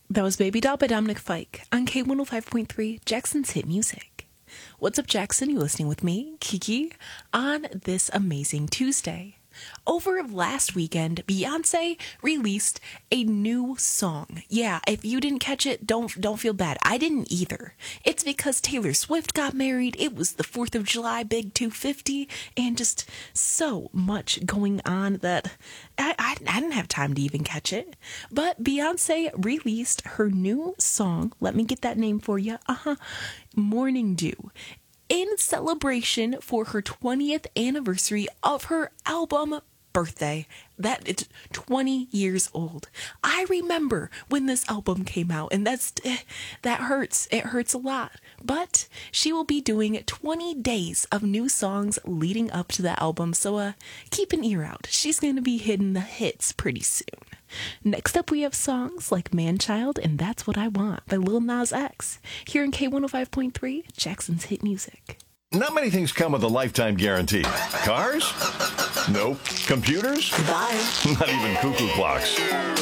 That was Baby Doll by Dominic Fike on K105.3, Jackson's Hit Music. What's up, Jackson? You listening with me, Kiki, on this amazing Tuesday. Over last weekend, Beyonce released a new song. Yeah, if you didn't catch it, don't feel bad. I didn't either. It's because Taylor Swift got married. It was the 4th of July Big 250, and just so much going on that I didn't have time to even catch it. But Beyonce released her new song. Let me get that name for you. Morning Dew, in celebration for her 20th anniversary of her album Birthday. That it's 20 years old. I remember when this album came out, and that hurts. It hurts a lot. But she will be doing 20 days of new songs leading up to the album, so keep an ear out. She's going to be hitting the hits pretty soon. Next up, we have songs like Man Child and That's What I Want by Lil Nas X, here in K105.3, Jackson's Hit Music. Not many things come with a lifetime guarantee. Cars? Nope. Computers? Bye. Not even cuckoo clocks.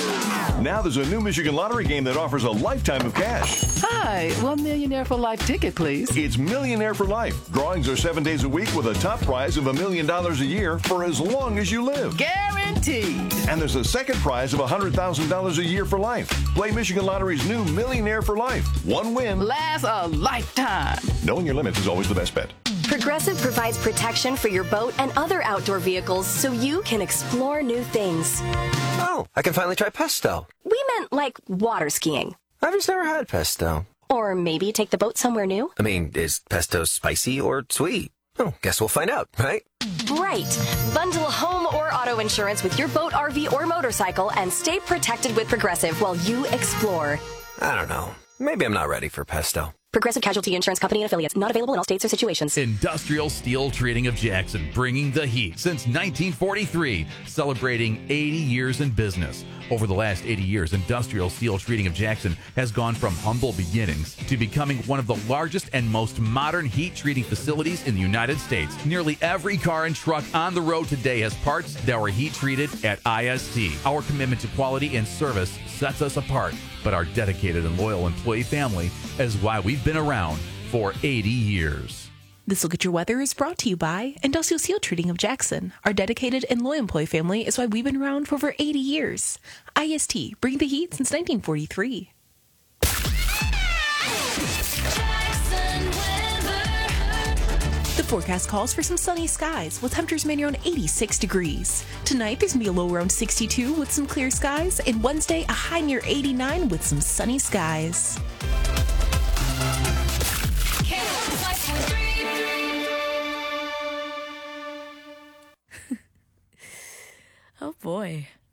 Now there's a new Michigan Lottery game that offers a lifetime of cash. Hi, $1 Millionaire for Life ticket, please. It's Millionaire for Life. Drawings are 7 days a week with a top prize of $1 million a year for as long as you live. Guaranteed. And there's a second prize of $100,000 a year for life. Play Michigan Lottery's new Millionaire for Life. One win. Lasts a lifetime. Knowing your limits is always the best bet. Progressive provides protection for your boat and other outdoor vehicles so you can explore new things. Oh, I can finally try pesto. We meant like water skiing. I've just never had pesto. Or maybe take the boat somewhere new. I mean, is pesto spicy or sweet? Oh, guess we'll find out, right? Right. Bundle home or auto insurance with your boat, RV, or motorcycle and stay protected with Progressive while you explore. I don't know. Maybe I'm not ready for pesto. Progressive Casualty Insurance Company and affiliates. Not available in all states or situations. Industrial Steel Treating of Jackson, bringing the heat since 1943, celebrating 80 years in business. Over the last 80 years, Industrial Steel Treating of Jackson has gone from humble beginnings to becoming one of the largest and most modern heat treating facilities in the United States. Nearly every car and truck on the road today has parts that were heat treated at IST. Our commitment to quality and service sets us apart, but our dedicated and loyal employee family is why we've been around for 80 years. This Look at Your Weather is brought to you by Industrial Steel Treating of Jackson. Our dedicated and loyal employee family is why we've been around for over 80 years. IST, bring the heat since 1943. The forecast calls for some sunny skies with temperatures mainly around 86 degrees. Tonight, there's going to be a low around 62 with some clear skies, and Wednesday, a high near 89 with some sunny skies. Oh boy.